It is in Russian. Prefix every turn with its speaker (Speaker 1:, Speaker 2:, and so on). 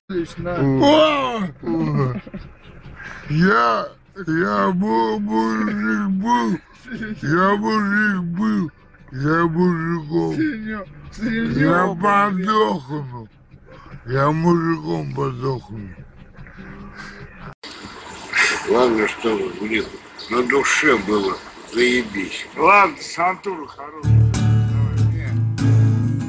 Speaker 1: Лично.
Speaker 2: Я мужик был, я мужиком. Я подохну. Я мужиком подохну. Главное, что, блин, на душе было заебись.
Speaker 1: Ладно, Сантура хороший.